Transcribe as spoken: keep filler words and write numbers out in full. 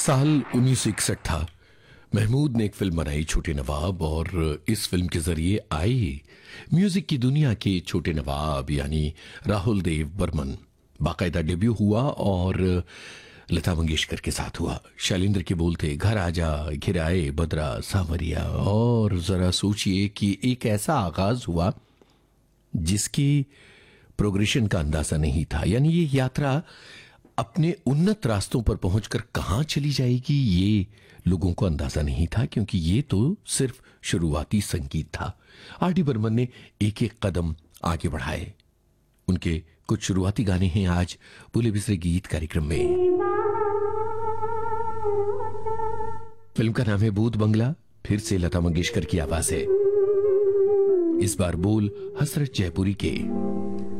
साल उन्नीस सौ इकसठ था। महमूद ने एक फिल्म बनाई छोटे नवाब, और इस फिल्म के जरिए आए म्यूजिक की दुनिया के छोटे नवाब यानी राहुल देव बर्मन। बाकायदा डेब्यू हुआ और लता मंगेशकर के साथ हुआ। शैलेंद्र के बोल थे, घर आजा घिराए बदरा सावरिया। और जरा सोचिए कि एक ऐसा आगाज हुआ जिसकी प्रोग्रेशन का अंदाजा नहीं था, यानी ये यात्रा अपने उन्नत रास्तों पर पहुंचकर कहां चली जाएगी ये लोगों को अंदाजा नहीं था, क्योंकि ये तो सिर्फ शुरुआती संगीत था। आर डी बर्मन ने एक एक कदम आगे बढ़ाए। उनके कुछ शुरुआती गाने हैं आज भूले बिसरे गीत कार्यक्रम में। फिल्म का नाम है भूत बंगला, फिर से लता मंगेशकर की आवाज है, इस बार बोल हसरत जयपुरी के।